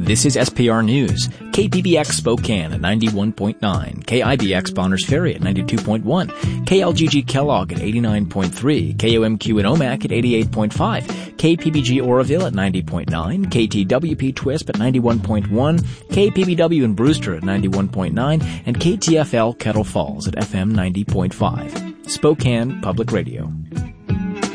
This is SPR News. KPBX Spokane at 91.9, KIBX Bonners Ferry at 92.1, KLGG Kellogg at 89.3, KOMQ in Omak at 88.5, KPBG Oroville at 90.9, KTWP Twisp at 91.1, KPBW in Brewster at 91.9, and KTFL Kettle Falls at FM 90.5. Spokane Public Radio.